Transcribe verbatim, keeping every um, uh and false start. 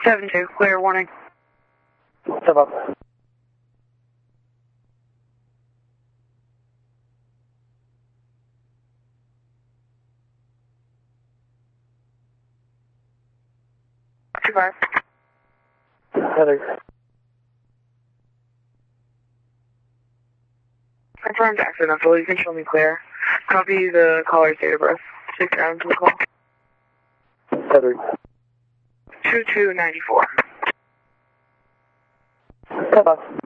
seven two, clear, warning. Step up. two five. Heather. Confirmed accidental, you can show me clear. Copy the caller's date of birth. Take down to the call. Heather. two two nine four. Step up.